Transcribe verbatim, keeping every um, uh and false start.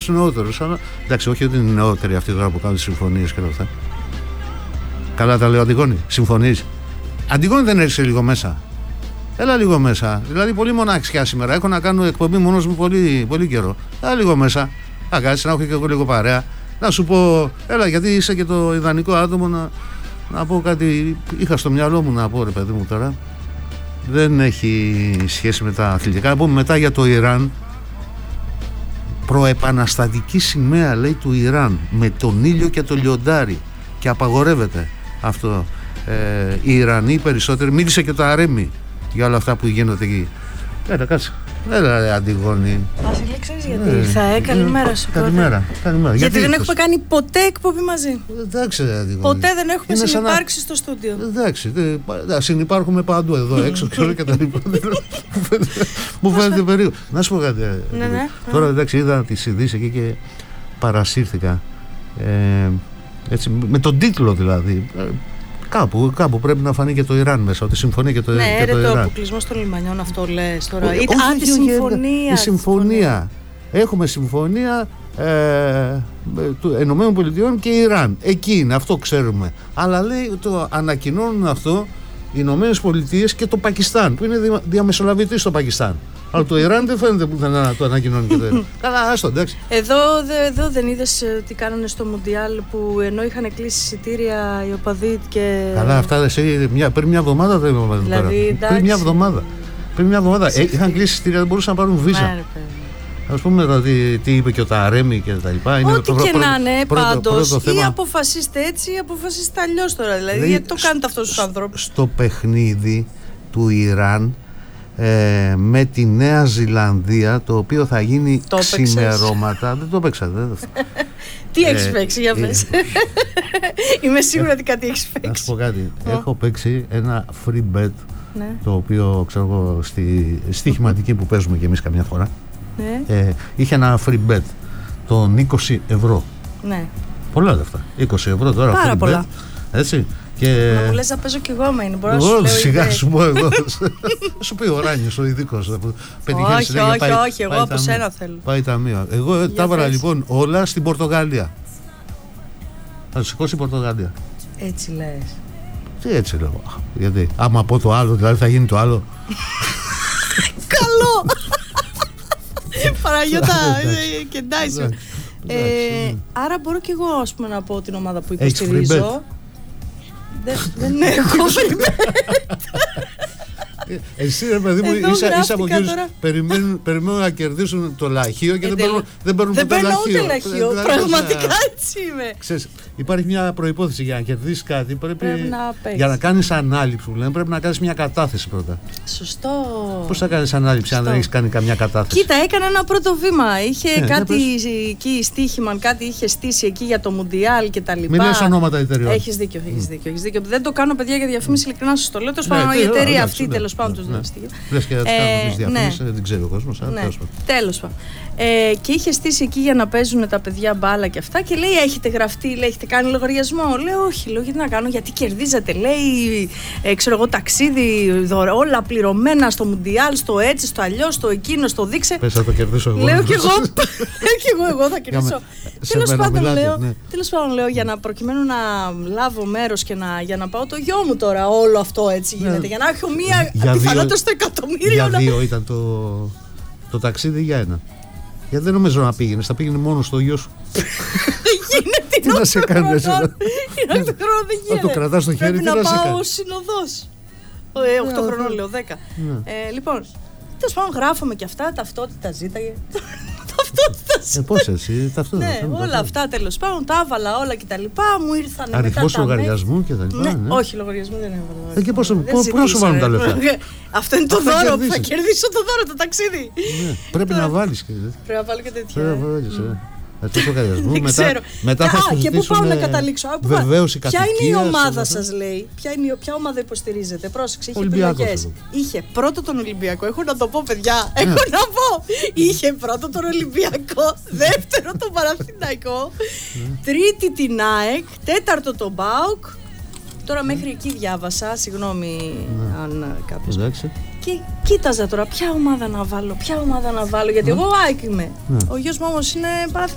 νεότερους. Αλλά εντάξει, όχι ότι είναι νεότεροι αυτοί τώρα που κάνουν τις συμφωνίες και όλα αυτά. Καλά τα λέω, Αντιγόνη. Συμφωνείς? Αντιγόνη, δεν έρχεσαι λίγο μέσα? Έλα λίγο μέσα. Δηλαδή, πολύ μοναξιά σήμερα. Έχω να κάνω εκπομπή μόνος μου πολύ, πολύ καιρό. Έλα λίγο μέσα. Να κάτσεις να έχω και εγώ λίγο παρέα. Να σου πω, έλα, γιατί είσαι και το ιδανικό άτομο να, να πω κάτι. Είχα στο μυαλό μου να πω, ρε παιδί μου τώρα. Δεν έχει σχέση με τα αθλητικά. Να πούμε μετά για το Ιράν. Προεπαναστατική σημαία, λέει, του Ιράν. Με τον ήλιο και το λιοντάρι. Και απαγορεύεται αυτό. Ε, οι Ιρανοί περισσότεροι. Μίλησε και το Αρέμι για όλα αυτά που γίνονται εκεί. Έλα, κάτσε. Έλα, ρε Αντιγόνη. Βασίλη, ξέρεις γιατί ήρθα, ε, καλημέρα σου. Καλημέρα, καλημέρα. Γιατί, γιατί δεν έχουμε κάνει ποτέ εκπομπή μαζί. Εντάξει, Αντιγόνη. Ποτέ δεν έχουμε είναι συνυπάρξει να... στο στούντιο. Εντάξει, συνυπάρχουμε παντού εδώ έξω και όλα και τα λοιπά. Μου φαίνεται περίεργο. Να σου πω κάτι. Ναι, ναι. Τώρα εντάξει, είδα τις ειδήσεις εκεί και παρασύρθηκα. Ε, έτσι, με τον τίτλο δηλαδή. Κάπου, κάπου πρέπει να φανεί και το Ιράν μέσα, ότι συμφωνεί και το, ναι, και το ρε, Ιράν. Το αποκλεισμό των λιμανιών, αυτό λες τώρα. Όχι, Ή, όχι, α, τη όχι, συμφωνία. Η συμφωνία. Έχουμε συμφωνία ε, του Ενωμένων Πολιτειών και Ιράν. Εκεί είναι, αυτό ξέρουμε. Αλλά λέει το ανακοινώνουν αυτό οι Ηνωμένες Πολιτείες και το Πακιστάν, που είναι δια, διαμεσολαβητή στο Πακιστάν. Αλλά το Ιράν δεν φαίνεται που να το ανακοινώνει και το Ιράν. Καλά, άστο, εντάξει. Εδώ, δε, εδώ δεν είδες τι κάνανε στο Μουντιάλ που ενώ είχαν κλείσει εισιτήρια οι οπαδοί και. Καλά, αυτά εσύ, μια, πριν μια εβδομάδα δεν είπαμε. Δηλαδή, πριν μια εβδομάδα. Πριν μια εβδομάδα. Ε, είχαν κλείσει εισιτήρια, δεν μπορούσαν να πάρουν βίζα. Ας πούμε δηλαδή, τι είπε και ο Ταρέμι και τα λοιπά. Είναι ό,τι το και πρώτο, να είναι, πρώτο, πάντως, πρώτο θέμα. Ή αποφασίστε έτσι ή αποφασίστε αλλιώς τώρα. Δηλαδή, δηλαδή γιατί το κάνετε αυτούς τους ανθρώπους. Στο παιχνίδι του Ιράν ε, με τη Νέα Ζηλανδία, το οποίο θα γίνει το ξημερώματα. Δεν το έπαιξα. Τι έχεις ε, παίξει, για πες. Ε, Είμαι σίγουρη ότι κάτι έχεις παίξει. Να σου πω κάτι. Oh. Έχω παίξει ένα free bet, ναι. το οποίο ξέρω εγώ στη στοιχηματική που παίζουμε κι εμείς καμιά φορά. Ναι. Ε, είχε ένα free bet των είκοσι ευρώ. Ναι. Πολλά λεφτά. είκοσι ευρώ τώρα. Πάρα free πολλά. Bet, έτσι. Και... Να μου λες να παίζω κι εγώ με είναι. Μπορώ να σου εγώ, λέω σιγά ιδέες. σου πω εγώ. Σου πει ο Ράνιος ο ειδικός. Όχι, όχι, πάει, όχι. Εγώ από σένα θέλω. Πάει ταμείο. Εγώ τα έβαλα λοιπόν όλα στην Πορτογαλία. Θα σηκώσει η Πορτογαλία. Έτσι λες. Τι έτσι λέω. Γιατί άμα πω το άλλο, δηλαδή θα γίνει το άλλο. Καλό. Παναγιώτα και Ντάισον. Άρα μπορώ κι εγώ, ας πούμε, να πω την ομάδα που υποστηρίζω. Δεν έχω free bet. Εσύ, ρε παιδί μου, είσαι από εκείνους περιμένουν, περιμένουν να κερδίσουν το λαχείο και ε, δεν παίρνουν δεν παίρνουν δεν ποτέ λαχείο. Δεν παίρνω ούτε λαχείο, πραγματικά έτσι είμαι. Ξέρεις, υπάρχει μια προϋπόθεση για να κερδίσεις κάτι. Πρέπει, πρέπει να για να κάνεις ανάληψη, που λένε, πρέπει να κάνεις μια κατάθεση πρώτα. Σωστό. Πώς θα κάνεις ανάληψη Σωστό. αν δεν έχεις κάνει καμιά κατάθεση? Κοίτα, έκανε ένα πρώτο βήμα. Είχε ναι, κάτι εκεί στοίχημα, κάτι είχε στήσει εκεί για το Μουντιάλ και τα λοιπά. Μην λες ονόματα εταιρεών. Έχεις δίκιο, έχεις δίκιο, έχεις δίκιο. Δεν το κάνω, παιδιά, για διαφήμιση, ειλικρινά σας το λέω. Τέλος πάντων, η εταιρεία αυτή τέλος πάντων τους δίνει στοιχεία. Λες και θα τις κάνουμε εμείς διαφήμιση, δεν ξέρει ο κόσμος. Τέλος πάντων. Ε, και είχε στήσει εκεί για να παίζουν τα παιδιά μπάλα και αυτά και λέει: έχετε γραφτεί, λέει, έχετε κάνει λογαριασμό? Λέω: όχι, λέω, γιατί να κάνω, γιατί κερδίζατε, λέει, ε, ξέρω εγώ, ταξίδι, δωρε, όλα πληρωμένα στο Μουντιάλ, στο έτσι, στο αλλιώς, στο εκείνο, στο δείξε. Πες θα το κερδίσω εγώ. Λέω κι εγώ, κι εγώ, εγώ θα κερδίσω. Τέλος πάντων, λέω, ναι. τέλος πάντων, λέω, για να προκειμένου να λάβω μέρος και να, για να πάω το γιο μου τώρα, όλο αυτό έτσι γίνεται. Ναι. Για να έχω μία πιθανότητα στο εκατομμύριο. Για δύο ήταν το, το ταξίδι, για ένα. Γιατί δεν νομίζω να πήγαινε, θα πήγαινε μόνο στο γιο σου. Γίνεται, τι να σε κάνει έτσι. Είναι οκτώ χρονών, δεν γίνεται. Να το κρατάς στο χέρι, πρέπει να πάω συνοδός. οκτώ χρονών λέω, δέκα. Λοιπόν, τέλος πάντων γράφομαι και αυτά, ταυτότητα ζήταγε. Ταυτότητα ζήταγε. Ε, πώς έτσι, ταυτότητα. Ναι, όλα αυτά τέλος πάντων, τα έβαλα όλα και τα λοιπά, μου ήρθαν μετά. Αριθμός λογαριασμού και τα λοιπά. Όχι, λογαριασμού δεν έβαλα. Ε, και πώς να σου βάλουν τα λεφτά? Αυτό είναι το δώρο που θα κερδίσω, το δώρο, το ταξίδι. Πρέπει να βάλεις. Πρέπει να βάλω και τέτοια. Αυτός ο λογαριασμό. Δεν μετά, ξέρω. μετά θα Α, και πού πάω να καταλήξω. Βεβαίως η ποια είναι η ομάδα σας, λέει? Ποια, είναι, ποια ομάδα υποστηρίζετε? Πρόσεξε, είχε επιλογές. Είχε πρώτο τον Ολυμπιακό. Έχω να το πω, παιδιά. Έχω να πω. Είχε πρώτο τον Ολυμπιακό. Δεύτερο τον Παναθηναϊκό. Τρίτη την ΑΕΚ. Τέταρτο τον ΠΑΟΚ. Τώρα μέχρι εκεί διάβασα. Συγγνώμη αν κάποιος. Και κοίταζα τώρα ποια ομάδα να βάλω, ποια ομάδα να βάλω, γιατί εγώ ΑΕΚ είμαι. Ο γιος μου όμως είναι Παναθηναϊκός.